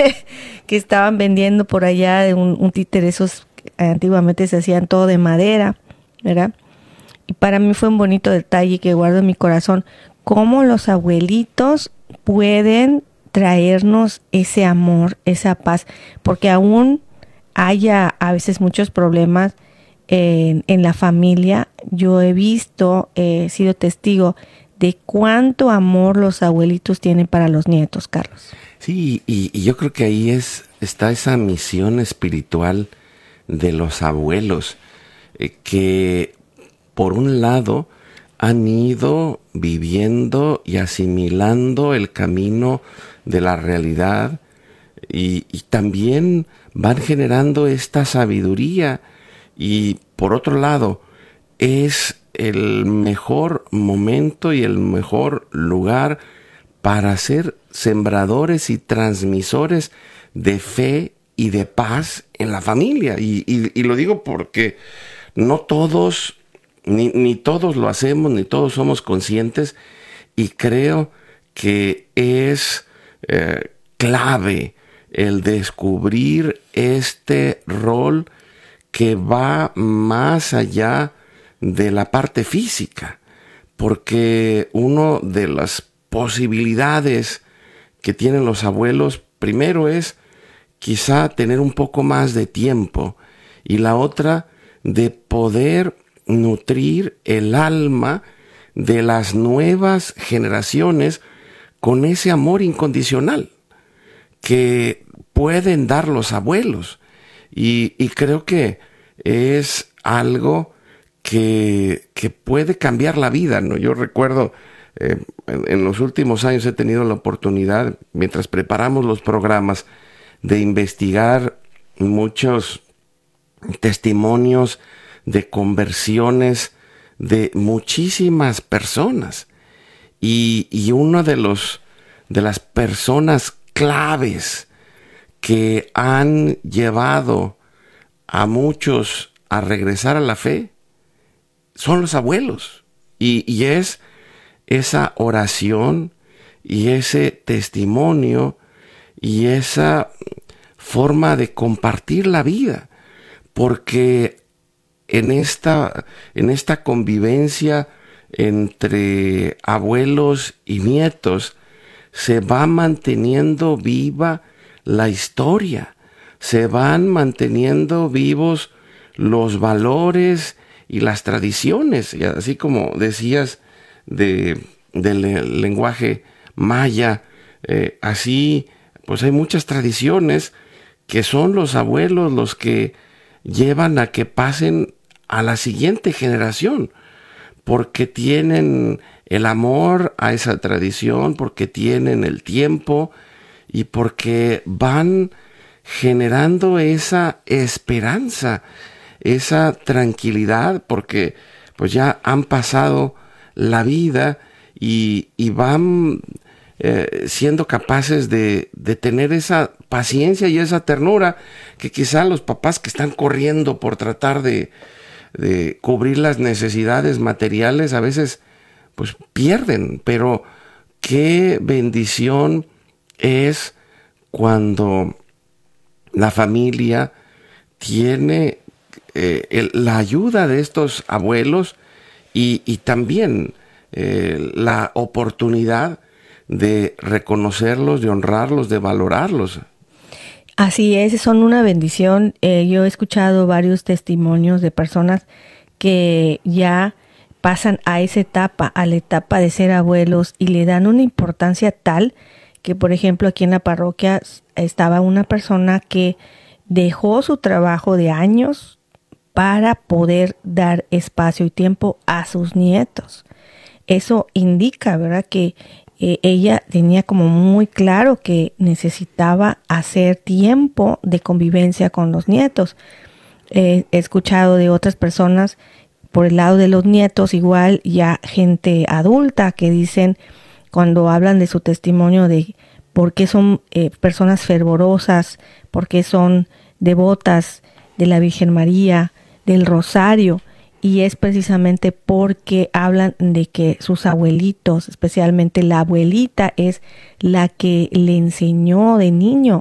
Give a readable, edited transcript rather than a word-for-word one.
que estaban vendiendo por allá de un títere, esos antiguamente se hacían todo de madera, ¿verdad? Y para mí fue un bonito detalle que guardo en mi corazón, cómo los abuelitos pueden traernos ese amor, esa paz, porque aún haya a veces muchos problemas en la familia, yo he visto, he sido testigo de cuánto amor los abuelitos tienen para los nietos, Carlos. Sí, y yo creo que ahí está esa misión espiritual de los abuelos, que por un lado han ido viviendo y asimilando el camino de la realidad y también van generando esta sabiduría, y por otro lado es el mejor momento y el mejor lugar para ser sembradores y transmisores de fe y de paz en la familia. Y lo digo porque no todos, ni todos lo hacemos, ni todos somos conscientes, y creo que es clave el descubrir este rol que va más allá de la parte física, porque una de las posibilidades que tienen los abuelos, primero es quizá tener un poco más de tiempo, y la otra de poder nutrir el alma de las nuevas generaciones con ese amor incondicional que pueden dar los abuelos. Y creo que es algo que puede cambiar la vida, ¿no? Yo recuerdo, en los últimos años he tenido la oportunidad, mientras preparamos los programas, de investigar muchos testimonios de conversiones de muchísimas personas. Y uno de las personas claves que han llevado a muchos a regresar a la fe son los abuelos. Y es esa oración y ese testimonio y esa forma de compartir la vida, porque en esta convivencia entre abuelos y nietos se va manteniendo viva la historia, se van manteniendo vivos los valores y las tradiciones, y así como decías del lenguaje maya, así pues hay muchas tradiciones que son los abuelos los que llevan a que pasen a la siguiente generación, porque tienen el amor a esa tradición, porque tienen el tiempo y porque van generando esa esperanza, esa tranquilidad, porque pues ya han pasado la vida y van siendo capaces de tener esa paciencia y esa ternura que quizá los papás que están corriendo por tratar de cubrir las necesidades materiales a veces pues pierden. Pero qué bendición es cuando la familia tiene la ayuda de estos abuelos y también la oportunidad de reconocerlos, de honrarlos, de valorarlos. Así es, son una bendición. Yo he escuchado varios testimonios de personas que ya pasan a esa etapa, a la etapa de ser abuelos, y le dan una importancia tal que, por ejemplo, aquí en la parroquia estaba una persona que dejó su trabajo de años para poder dar espacio y tiempo a sus nietos. Eso indica, ¿verdad?, que ella tenía como muy claro que necesitaba hacer tiempo de convivencia con los nietos. He escuchado de otras personas por el lado de los nietos, igual ya gente adulta, que dicen, cuando hablan de su testimonio, de por qué son personas fervorosas, por qué son devotas de la Virgen María, del Rosario, y es precisamente porque hablan de que sus abuelitos, especialmente la abuelita, es la que le enseñó de niño